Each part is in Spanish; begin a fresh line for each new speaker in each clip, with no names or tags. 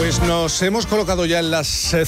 Pues nos hemos colocado ya en las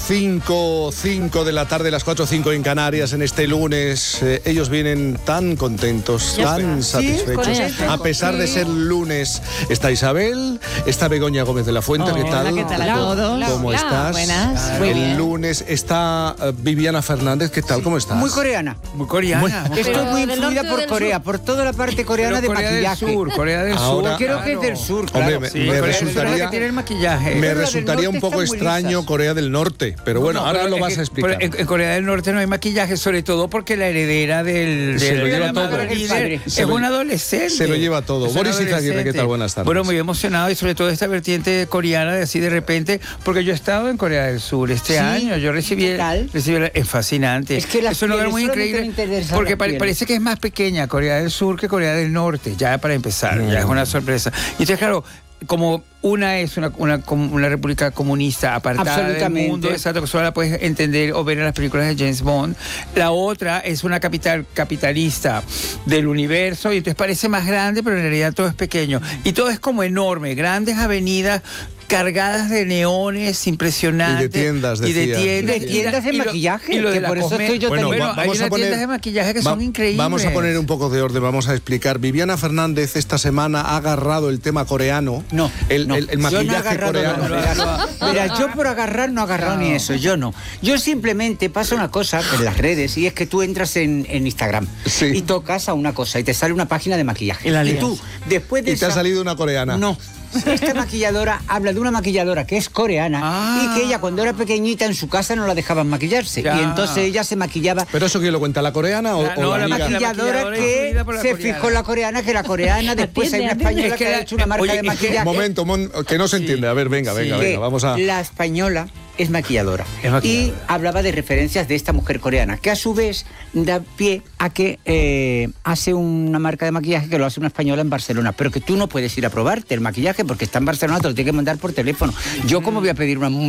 5 de la tarde, las 4:05 en Canarias, en este lunes. Ellos vienen tan contentos, tan satisfechos. A pesar de ser lunes, está Isabel, está Begoña Gómez de la Fuente. ¿Qué tal?
Hola, ¿qué tal a todos?
¿Cómo estás?
Buenas. Muy
El
bien.
lunes está Viviana Fernández. ¿Qué tal? ¿Cómo estás?
Muy coreana.
Muy coreana.
Estoy muy
del
influida
norte
por
del
Corea,
sur.
por toda la parte coreana de
Corea
maquillaje.
del Sur, Corea del
Ahora-
Sur.
Creo que es del sur, claro.
Hombre,
Sí,
me
Corea del Sur es la
resultaría...
que tiene el maquillaje.
Me
Pero la del
resultaría un
norte
poco
están muy
extraño
lisas.
Corea del Norte, pero bueno,
No,
ahora
pero
lo
es
vas
que-
a explicar.
pero en Corea del Norte no hay maquillaje, sobre todo porque la heredera del
Se lo
del
lleva
amado
todo.
líder
Se
es
lo-
un adolescente.
se lo lleva todo.
Es un
Boris Izaguirre, ¿qué
adolescente.
tal? Buenas tardes.
Bueno, muy emocionado y sobre todo esta vertiente coreana de así de repente, porque yo he estado en Corea del Sur este
Sí.
año, yo recibí
¿Qué tal?
es fascinante.
Es que las
es un lugar
pieles,
muy
solamente
increíble
me interesa
porque
las pieles.
parece que es más pequeña Corea del Sur que Corea del Norte, ya para empezar, ya es una sorpresa. Y entonces, claro, como una es una república comunista apartada del
Absolutamente.
mundo, exacto, que solo la puedes entender o ver en las películas de James Bond. La otra es una capital capitalista del universo y entonces parece más grande, pero en realidad todo es pequeño. Y todo es como enorme, grandes avenidas cargadas de neones impresionantes.
Y de tiendas,
Y de
decías.
tiendas.
Y de tiendas de
y lo-
maquillaje,
y lo de
que
la
por eso
cosme-
estoy yo
Bueno,
tan-
hay
vamos a
unas
poner-
tiendas de maquillaje que son increíbles.
Vamos a poner un poco de orden, vamos a explicar. Viviana Fernández esta semana ha agarrado el tema coreano.
No,
el
no.
el
Yo no he
maquillaje
agarrado
coreano.
nada. Mira, yo por agarrar no he agarrado ni eso, yo no. Yo simplemente pasa una cosa en las redes y es que tú entras en Instagram
Sí.
y tocas a una cosa y te sale una página de maquillaje.
Y la lías.
tú, después de
Y te ha
esa-
salido una coreana.
No. Esta maquilladora habla de una maquilladora que es coreana
Ah.
y que ella cuando era pequeñita en su casa no la dejaban maquillarse.
Ya.
Y entonces ella se maquillaba.
¿Pero eso quién lo cuenta? ¿La coreana o
No,
la
la
amiga?
Maquilladora
maquilladora
que
influida por la
se
coreana.
fijó en la coreana, que la coreana después hay una
Atiende, atiende.
española
Es que
que ha
la-
hecho una marca
oye,
de
es que-
maquillaje.
Momento, que no se entiende. A ver, venga,
que
vamos a...
La española es maquilladora.
Es maquilladora.
Y hablaba de referencias de esta mujer coreana, que a su vez da pie a que hace una marca de maquillaje que lo hace una española en Barcelona, pero que tú no puedes ir a probarte el maquillaje porque está en Barcelona, te lo tiene que mandar por teléfono. Yo, ¿cómo voy a pedir una